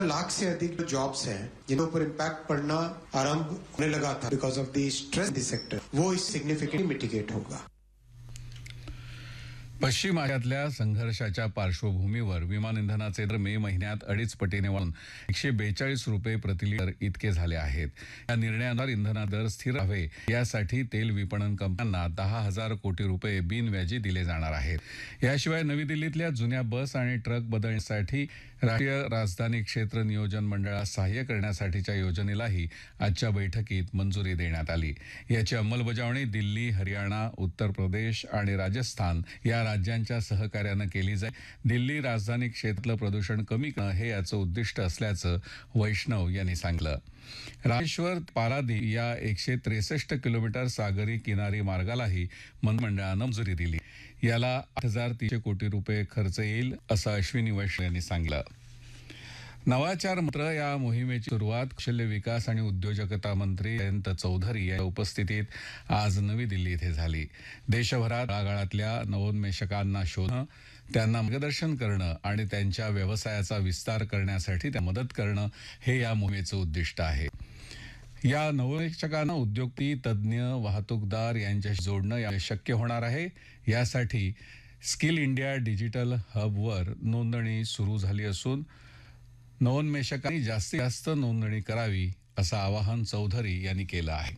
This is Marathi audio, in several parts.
लाख से अधिक जो जॉब्स हैं जिनके ऊपर इम्पैक्ट पड़ना आरंभ होने लगा था because of the stress the sector, वो इस सिग्निफिकेंटली मिटिगेट होगा। पश्चिम आशियातल्या संघर्षाच्या पार्श्वभूमीवर विमान इंधनाचे दर मे महिन्यात 2.5 पटीने वाढून 142 रुपये प्रति लिटर इतके झाले आहेत। या निर्णयानुसार इंधना दर स्थिर राहावे यासाठी तेल विपणन कंपन्यांना 10,000 कोटी रुपये बिनव्याजी दिले जाणार आहेत। याशिवाय नवी दिल्लीतल्या जुन्या बस आणि ट्रक बदलण्यासाठी राष्ट्रीय राजधानी क्षेत्र नियोजन मंडळास सहाय्य करण्यासाठीच्या योजनेलाही आजच्या बैठकीत मंजुरी देण्यात आली। याची अंमलबजावणी दिल्ली, हरियाणा, उत्तर प्रदेश आणि राजस्थान या राज्यांच्या सहकार्यानं केली जाईल। दिल्ली राजधानी क्षेत्रातलं प्रदूषण कमी करणं हे याचं उद्दिष्ट असल्याचं वैष्णव यांनी सांगितलं। रामेश्वर पारादीप या 163 किलोमीटर सागरी किनारी मार्गालाही मंत्रिमंडळानं मंजुरी दिली। याला 8,300 कोटी रुपये खर्च येईल असं अश्विनी वैष्णव यांनी सांगितलं। नवाचार मंत्र या मोहिमेची सुरुवात कौशल्य विकास आणि उद्योजकता मंत्री जयंत चौधरी यांच्या उपस्थितीत आज नवी दिल्ली इथे झाली। देशभरात तळागाळातल्या नवोन्मेषकांना शोधणं, त्यांना मार्गदर्शन करणं आणि त्यांच्या व्यवसायाचा विस्तार करण्यासाठी त्या मदत करणं हे या मोहिमेचं उद्दिष्ट आहे। या नवोन्मेषकांना उद्योगपती, तज्ज्ञ, वाहतूकदार यांच्याशी जोडणं या शक्य होणार आहे। यासाठी स्किल इंडिया डिजिटल हबवर नोंदणी सुरू झाली असून नवोन्मेषकांनी जास्तीत जास्त नोंदणी करावी असं आवाहन चौधरी यांनी केलं आहे।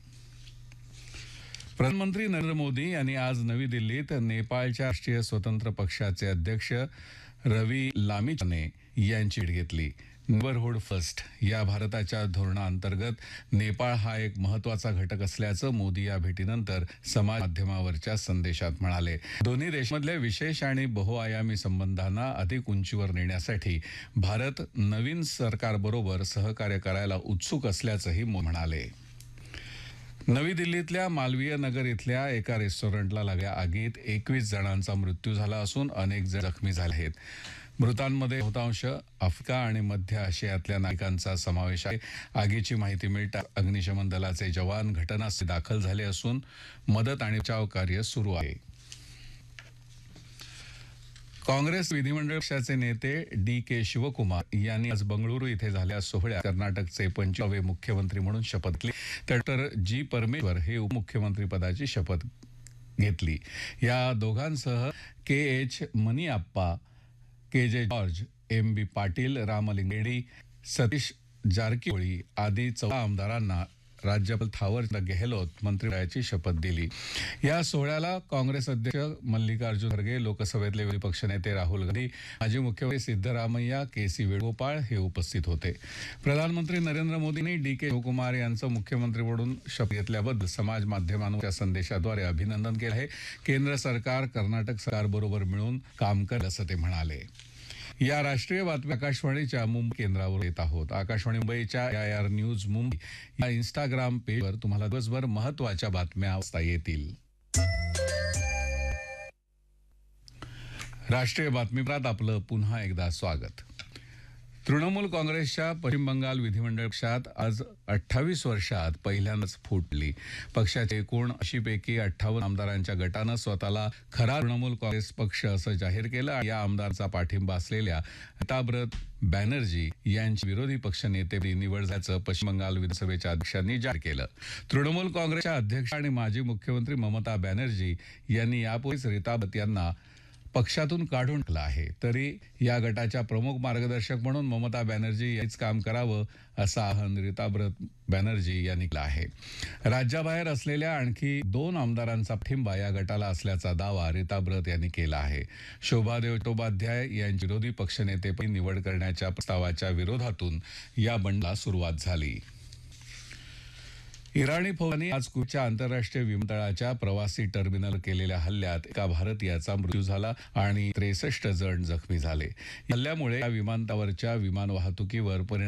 प्रधानमंत्री नरेंद्र मोदी यांनी आज नवी दिल्लीत नेपाळच्या राष्ट्रीय स्वतंत्र पक्षाचे अध्यक्ष रवी लामिछाने यांची भेट घेतली। नेबरहूड फर्स्ट या भारताच्या धोरणाअंतर्गत नेपाळ हा एक महत्त्वाचा घटक असल्याचं मोदी या भेटीनंतर समाज माध्यमावरच्या संदेशात म्हणाले। दोन्ही देशांमधल्या विशेष आणि बहुआयामी संबंधांना अधिक उंचीवर नेण्यासाठी भारत नवीन सरकारबरोबर सहकार्य करायला उत्सुक असल्याचंही मोदी म्हणाले। नवी दिल्लीतल्या मालवीय नगर इथल्या एका रेस्टॉरंटला लागल्या आगीत 21 जणांचा मृत्यू झाला असून अनेक जण जखमी झाले आहेत। मृतांमध्ये बहुतांश आफ्रिका आणि मध्य आशियातल्या नागरिकांचा समावेश आहे। आगीची माहिती मिळताच अग्निशमन दलाचे जवान घटनास्थळी दाखल झाले असून मदत आणि बचाव कार्य सुरू आहे। काँग्रेस विधिमंडळ पक्षाचे नेते डी.के. शिवकुमार यांनी आज बंगळुरू इथे झालेल्या सोहळ्यात कर्नाटकचे 25वे मुख्यमंत्री म्हणून शपथ घेतली। तर जी. परमेश्वर हे उपमुख्यमंत्री पदाची शपथ घेतली। या दोघांसह के.एच. मनियाप्पा, के.जे. George, MB. पाटील, रामलिंगेडी, सतीश जारकिहोळी आदी 14 आमदारांना राज्यपाल थावरचंद गेहलोत मंत्रिमंडळाची शपथ दिली। या सोहळ्याला काँग्रेस अध्यक्ष मल्लिकार्जुन खरगे, लोकसभेतले विरोधी पक्षनेते राहुल गांधी, माजी मुख्यमंत्री सिद्धरामय्या, के.सी. वेणुगोपाळ हे उपस्थित होते। प्रधानमंत्री नरेंद्र मोदींनी डी.के. शिवकुमार यांचं मुख्यमंत्री म्हणून शपथ घेतल्याबद्दल समाज माध्यमांवरच्या संदेशाद्वारे अभिनंदन केलं आहे। केंद्र सरकार कर्नाटक सरकारबरोबर मिळून काम करेल असं ते म्हणाले। या राष्ट्रीय बातम्या आकाशवाणीच्या मुंबई केंद्रावर येत आहोत। आकाशवाणी मुंबईच्या AIR न्यूज मुंबई या इंस्टाग्राम पेजवर तुम्हाला दिवसभर महत्त्वाच्या बातम्या वाचता येतील। राष्ट्रीय बातमीपत्रात आपलं पुन्हा एकदा स्वागत। तृणमूल काँग्रेसच्या पश्चिम बंगाल विधिमंडळ पक्षात आज 28 वर्षात पहिल्यांदाच फूट पडली। पक्षाच्या एकूण 80 पैकी 58 आमदारांच्या गटानं स्वतःला खरा तृणमूल काँग्रेस पक्ष असं जाहीर केलं। या आमदारांचा पाठिंबा असलेल्या रीताब्रत बॅनर्जी यांची विरोधी पक्षनेतेपदी निवड झाल्याचं पश्चिम बंगाल विधानसभेच्या अध्यक्षांनी जाहीर केलं। तृणमूल काँग्रेसच्या अध्यक्ष आणि माजी मुख्यमंत्री ममता बॅनर्जी यांनी यापूर्वीच रीताब्रत यांना पक्षातून काढून टाकलं आहे। तरी या गटाच्या प्रमुख मार्गदर्शक म्हणून ममता बॅनर्जी यांनीच काम करावं असं आवाहन रीताब्रत बॅनर्जी यांनी केलं आहे। राज्याबाहेर असलेल्या आणखी 2 आमदारांचा पाठिंबा या गटाला असल्याचा दावा रीताब्रत यांनी केला आहे। शोभादेव चट्टोपाध्याय यांची विरोधी पक्षनेतेपदी निवड करण्याच्या प्रस्तावाच्या विरोधातून या बंडला सुरुवात झाली। इराणी फौजांनी आज कुवेतच्या आंतरराष्ट्रीय विमानतळाच्या प्रवासी टर्मिनल केलेल्या हल्ल्यात एका भारतीयाचा मृत्यू झाला आणि 63 जण जखमी झाले। या हल्ल्यामुळे या विमानतळावरच्या विमान वाहतुकीवर परिणाम